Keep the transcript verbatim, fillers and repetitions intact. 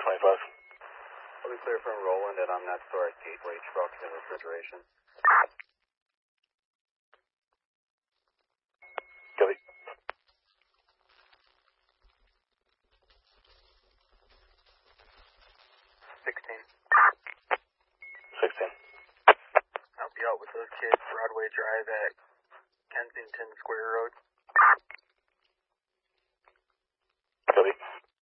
twenty-five. I'll be clear from Roland and I'm not store at Gateway Trucks and Refrigeration. Copy. sixteen. sixteen. I'll be out with those kids, Broadway Drive at Kensington Square Road. Copy.